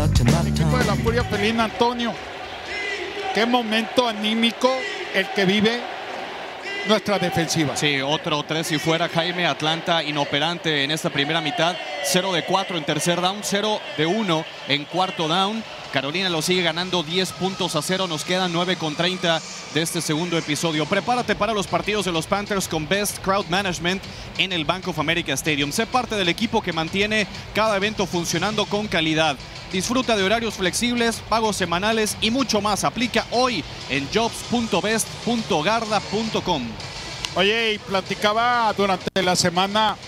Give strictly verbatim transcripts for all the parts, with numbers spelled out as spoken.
El equipo de la Furia Felina, Antonio, qué momento anímico el que vive nuestra defensiva. Sí, otro tres y fuera, Jaime. Atlanta inoperante en esta primera mitad. cero de cuatro en tercer down, cero de uno en cuarto down. Carolina lo sigue ganando diez puntos a cero. Nos quedan nueve con treinta de este segundo episodio. Prepárate para los partidos de los Panthers con Best Crowd Management en el Bank of America Stadium. Sé parte del equipo que mantiene cada evento funcionando con calidad. Disfruta de horarios flexibles, pagos semanales y mucho más. Aplica hoy en jobs punto best punto garda punto com. Oye, y platicaba durante la semana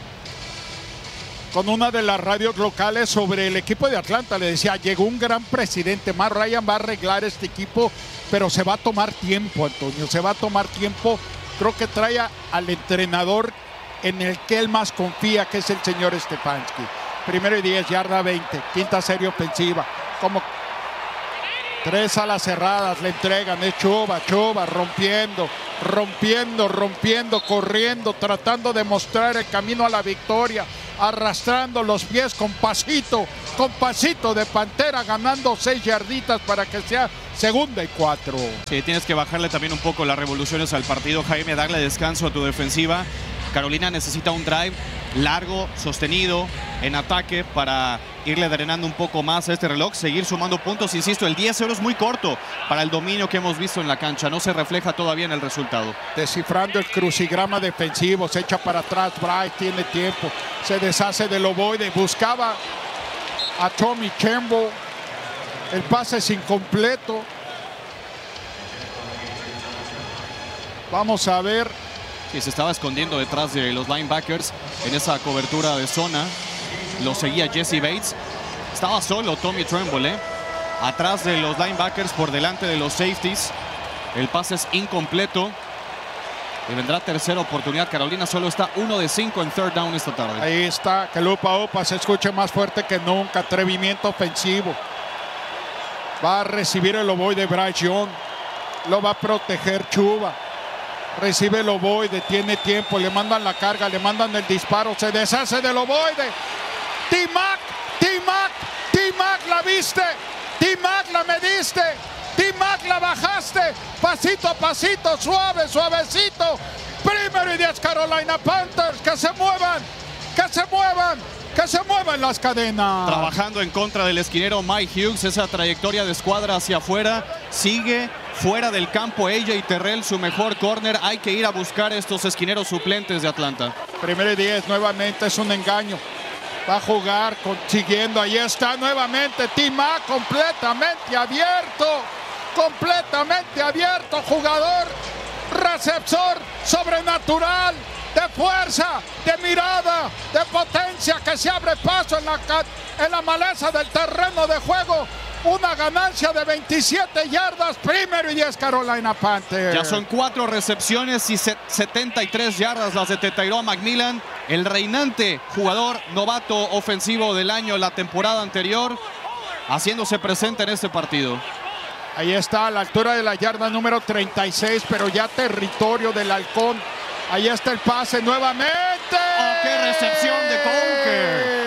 con una de las radios locales sobre el equipo de Atlanta. Le decía, llegó un gran presidente, Matt Ryan va a arreglar este equipo, pero se va a tomar tiempo, Antonio, se va a tomar tiempo. Creo que trae a, al entrenador en el que él más confía, que es el señor Stefanski. Primero y diez, yarda veinte, quinta serie ofensiva. Como tres alas cerradas le entregan, es Chuba, Chuba rompiendo, rompiendo, rompiendo, corriendo, tratando de mostrar el camino a la victoria, arrastrando los pies con pasito, con pasito de pantera, ganando seis yarditas para que sea segunda y cuatro. Sí, tienes que bajarle también un poco las revoluciones al partido, Jaime, darle descanso a tu defensiva. Carolina necesita un drive largo, sostenido, en ataque para irle drenando un poco más a este reloj, seguir sumando puntos. Insisto, el diez cero es muy corto para el dominio que hemos visto en la cancha. No se refleja todavía en el resultado. Descifrando el crucigrama defensivo, se echa para atrás, Bryce tiene tiempo, se deshace del ovoide, buscaba a Tommy Tremble, el pase es incompleto. Vamos a ver. Sí, se estaba escondiendo detrás de los linebackers en esa cobertura de zona. Lo seguía Jesse Bates. Estaba solo Tommy Tremble, ¿eh? Atrás de los linebackers, por delante de los safeties. El pase es incompleto. Y vendrá tercera oportunidad. Carolina solo está uno de cinco en third down esta tarde. Ahí está, que Lupa Opa se escuche más fuerte que nunca. Atrevimiento ofensivo. Va a recibir el ovoide Bryce Young. Lo va a proteger Chuba. Recibe el ovoide, tiene tiempo, le mandan la carga, le mandan el disparo, se deshace del ovoide. T-Mac, T-Mac, T-Mac, la viste, T-Mac, la mediste, T-Mac, la bajaste, pasito a pasito, suave, suavecito. Primero y diez, Carolina Panthers, que se muevan, que se muevan, que se muevan las cadenas. Trabajando en contra del esquinero Mike Hughes, esa trayectoria de escuadra hacia afuera, sigue fuera del campo A J Terrell, su mejor corner. Hay que ir a buscar estos esquineros suplentes de Atlanta. Primero y diez, nuevamente es un engaño. Va a jugar consiguiendo, ahí está nuevamente T-Mac completamente abierto, completamente abierto, jugador, receptor sobrenatural, de fuerza, de mirada, de potencia, que se abre paso en la, en la maleza del terreno de juego. Una ganancia de veintisiete yardas, primero y diez Carolina Panthers. Ya son cuatro recepciones y setenta y tres yardas las de Tyrone McMillan, el reinante jugador novato ofensivo del año la temporada anterior, haciéndose presente en este partido. Ahí está, a la altura de la yarda número treinta y seis, pero ya territorio del halcón. Ahí está el pase nuevamente. ¡Oh, qué recepción de Coker!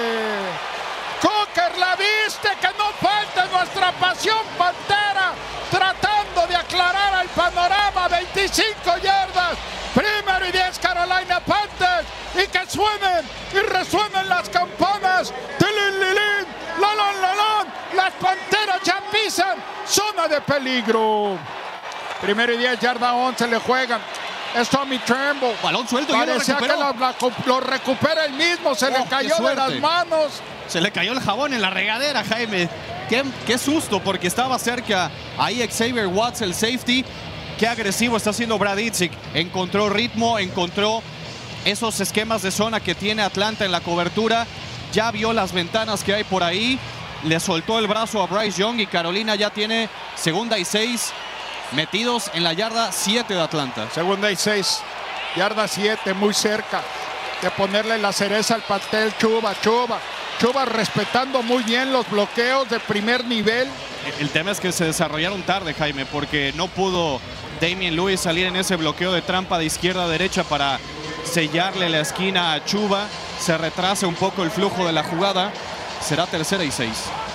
Coker, la viste, que no falte nuestra pasión pantera, tratando de aclarar el panorama. Veinticinco yardas, primero y diez Carolina Panthers, y que suenen y resuenen las campanas. Tilín, lilín, lalón, lalón, las panteras ya pisan zona de peligro. Primero y diez, yarda once, le juegan. Es Tommy Tremble. Balón suelto. Parecía y lo que lo, la, lo recupera él mismo. Se oh, le cayó de las manos. Se le cayó el jabón en la regadera, Jaime. Qué, qué susto, porque estaba cerca ahí Xavier Watts, el safety. Qué agresivo está haciendo Brad Idzik. Encontró ritmo, encontró esos esquemas de zona que tiene Atlanta en la cobertura. Ya vio las ventanas que hay por ahí. Le soltó el brazo a Bryce Young y Carolina ya tiene segunda y seis. Metidos en la yarda siete de Atlanta. Segunda y seis, yarda siete, muy cerca de ponerle la cereza al pastel. Chuba, Chuba, Chuba respetando muy bien los bloqueos de primer nivel. El tema es que se desarrollaron tarde, Jaime, porque no pudo Damien Lewis salir en ese bloqueo de trampa de izquierda a derecha para sellarle la esquina a Chuba. Se retrasa un poco el flujo de la jugada. Será tercera y seis.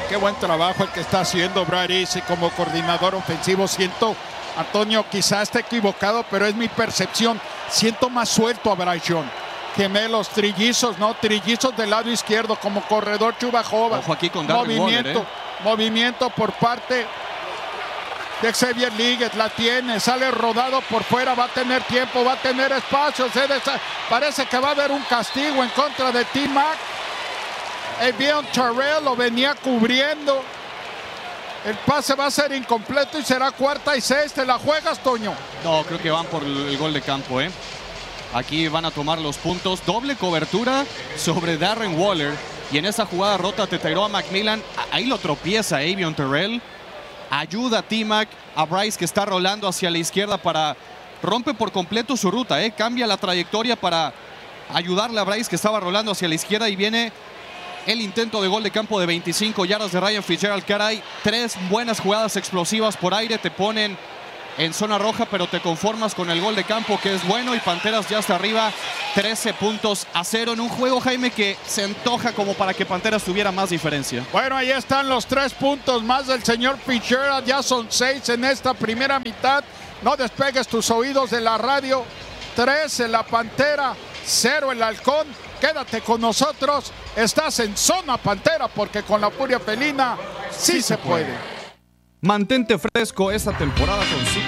qué buen trabajo el que está haciendo Brad Easy como coordinador ofensivo. Siento, Antonio, quizás esté equivocado, pero es mi percepción. Siento más suelto a Bryce Young. Gemelos, trillizos, ¿no? Trillizos del lado izquierdo como corredor Chubajoba. Ojo aquí con Darren movimiento, Waller, ¿eh? movimiento por parte de Xavier Líguez, la tiene, sale rodado por fuera, va a tener tiempo, va a tener espacio, se desa... parece que va a haber un castigo en contra de T-Mac. Evian Terrell lo venía cubriendo. El pase va a ser incompleto y será cuarta y seis. ¿Te la juegas, Toño? No, creo que van por el gol de campo, ¿eh? Aquí van a tomar los puntos. Doble cobertura sobre Darren Waller. Y en esa jugada rota te tiró a McMillan. Ahí lo tropieza Avion Terrell. Ayuda a T-Mac, a Bryce que está rolando hacia la izquierda para... Rompe por completo su ruta, ¿eh? Cambia la trayectoria para ayudarle a Bryce que estaba rolando hacia la izquierda y viene el intento de gol de campo de veinticinco yardas de Ryan Fitzgerald. Caray, tres buenas jugadas explosivas por aire, te ponen en zona roja, pero te conformas con el gol de campo que es bueno y Panteras ya está arriba, trece puntos a cero en un juego, Jaime, que se antoja como para que Panteras tuviera más diferencia. Bueno, ahí están los tres puntos más del señor Fitzgerald, ya son seis en esta primera mitad. No despegues tus oídos de la radio. tres en la Pantera, cero el Halcón. Quédate con nosotros, estás en Zona Pantera porque con la Furia Felina sí, sí se puede. Mantente fresco esta temporada con